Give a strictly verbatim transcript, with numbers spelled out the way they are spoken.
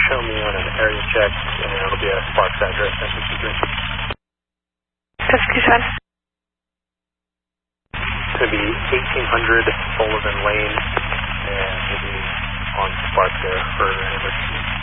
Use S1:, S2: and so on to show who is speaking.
S1: show me on an area check, and it'll be a Sparks address. That's what you do.
S2: fifty-seven.
S1: It's going to be eighteen hundred Sullivan Lane, and we'll be on Sparks there for an emergency.